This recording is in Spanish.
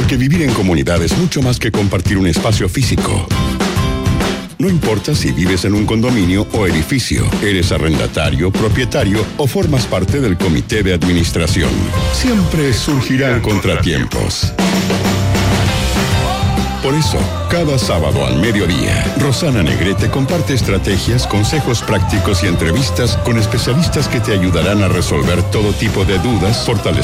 Porque vivir en comunidad es mucho más que compartir un espacio físico. No importa si vives en un condominio o edificio, eres arrendatario, propietario o formas parte del comité de administración. Siempre surgirán contratiempos. Por eso, cada sábado al mediodía, Rosana Negrete comparte estrategias, consejos prácticos y entrevistas con especialistas que te ayudarán a resolver todo tipo de dudas, fortalecer